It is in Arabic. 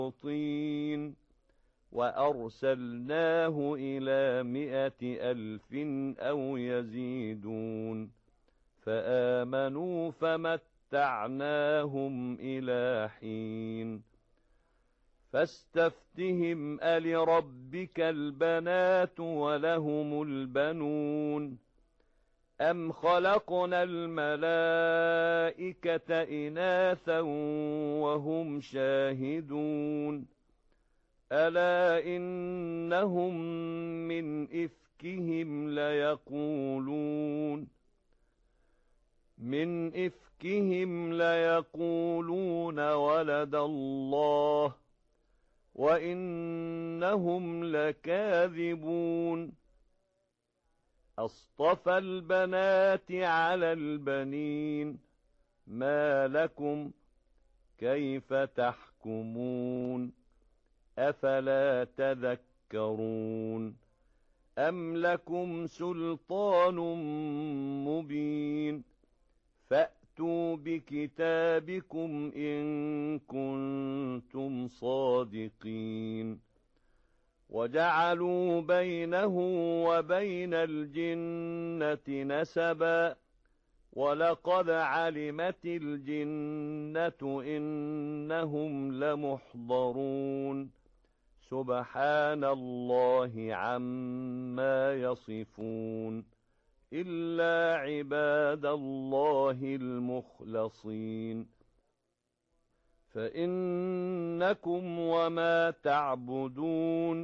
طين وأرسلناه إلى 100,000 أو يزيدون فآمنوا فمتعناهم إلى حين فاستفتهم ألربك البنات ولهم البنون أم خلقنا الملائكة إناثا وهم شاهدون ألا إنهم من إفكهم ليقولون ولد الله وإنهم لكاذبون أصطفى البنات على البنين ما لكم كيف تحكمون أفلا تذكرون أم لكم سلطان مبين فأتوا بكتابكم إن كنتم صادقين وجعلوا بينه وبين الجنة نسبا ولقد علمت الجنة إنهم لمحضرون سبحان الله عما يصفون إلا عباد الله المخلصين فإنكم وما تعبدون